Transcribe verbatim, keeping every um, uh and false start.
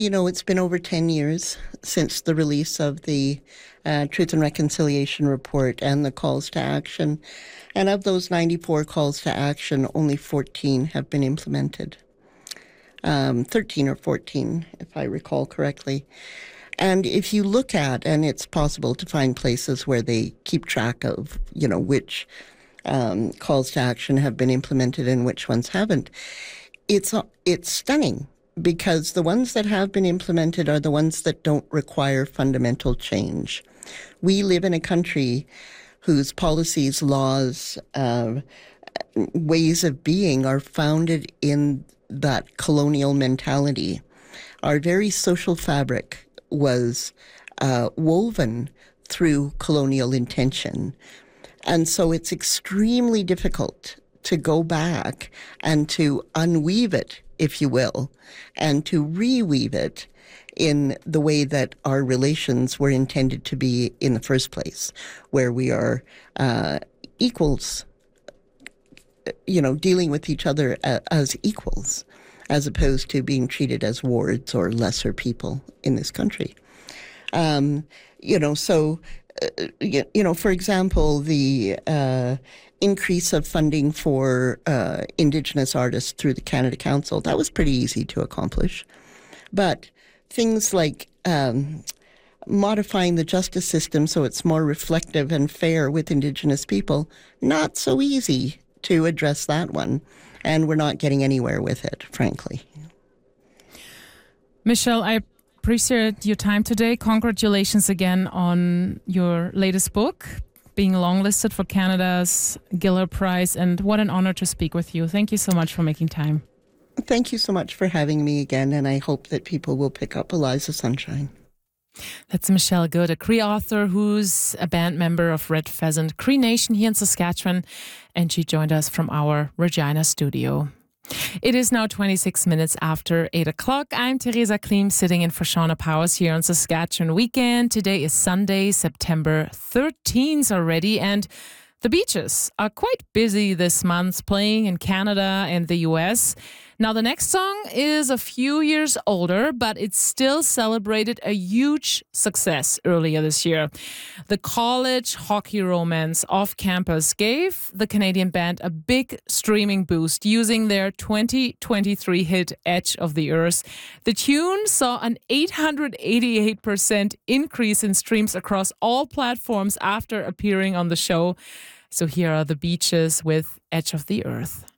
You know, it's been over ten years since the release of the uh, Truth and Reconciliation Report and the calls to action. And of those ninety-four calls to action, only fourteen have been implemented. Um, thirteen or fourteen, if I recall correctly. And if you look at, and it's possible to find places where they keep track of, you know, which um, calls to action have been implemented and which ones haven't, it's it's stunning. Because the ones that have been implemented are the ones that don't require fundamental change. We live in a country whose policies, laws, uh, ways of being are founded in that colonial mentality. Our very social fabric was uh, woven through colonial intention. And so it's extremely difficult to go back and to unweave it, if you will, and to reweave it in the way that our relations were intended to be in the first place, where we are uh, equals, you know, dealing with each other as equals, as opposed to being treated as wards or lesser people in this country. Um, you know, so, uh, you, you know, for example, the uh, increase of funding for uh, Indigenous artists through the Canada Council, that was pretty easy to accomplish. But things like um, modifying the justice system so it's more reflective and fair with Indigenous people, not so easy to address that one. And we're not getting anywhere with it, frankly. Michelle, I appreciate your time today. Congratulations again on your latest book, being longlisted for Canada's Giller Prize, and what an honor to speak with you. Thank you so much for making time. Thank you so much for having me again, and I hope that people will pick up Eliza Sunshine. That's Michelle Good, a Cree author who's a band member of Red Pheasant Cree Nation here in Saskatchewan, and she joined us from our Regina studio. It is now twenty-six minutes after eight o'clock. I'm Theresa Klim, sitting in for Shauna Powers here on Saskatchewan Weekend. Today is Sunday, September thirteenth already, and the beaches are quite busy this month, playing in Canada and the U S. Now, the next song is a few years older, but it still celebrated a huge success earlier this year. The college hockey romance Off Campus gave the Canadian band a big streaming boost using their twenty twenty-three hit Edge of the Earth. The tune saw an eight hundred eighty-eight percent increase in streams across all platforms after appearing on the show. So here are the Beaches with Edge of the Earth.